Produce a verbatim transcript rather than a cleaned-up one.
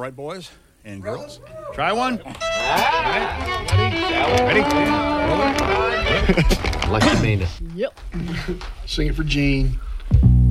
right, boys and girls? Try one. All right. Ready? Ready? Like you mean it. Yep. Sing it for Gene.